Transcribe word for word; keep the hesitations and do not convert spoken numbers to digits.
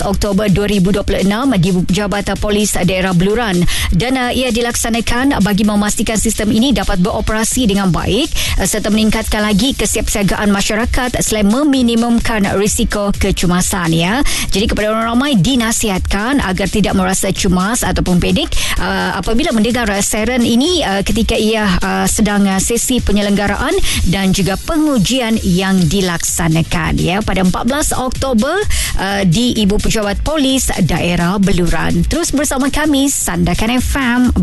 Oktober dua ribu dua puluh enam di Jabatan Polis Daerah Beluran, dan uh, ia dilaksanakan bagi memastikan sistem ini dapat beroperasi dengan baik uh, serta meningkatkan lagi kesiapsiagaan masyarakat selain meminimumkan risiko kecemasan, ya. Jadi kepada orang ramai dinasihatkan agar tidak merasa cemas ataupun panik uh, apabila mendengar siren ini uh, ketika ia uh, sedang uh, sesi penyelenggaraan dan juga pengujian yang dilaksanakan, ya, pada empat belas Oktober uh, di Ibu Pejabat Polis Daerah Beluran. Terus bersama kami Sandakan F M.